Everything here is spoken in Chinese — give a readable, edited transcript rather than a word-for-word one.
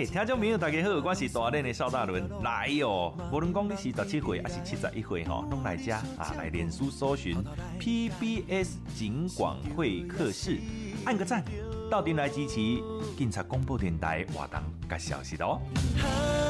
听众朋友大家好，我是大练的邵大伦来哦。无论讲你是17岁还是71岁吼，拢来遮啊，来脸书搜寻 PBS 警广会客室，按个赞，到店来支持警察广播电台活动甲消息哦。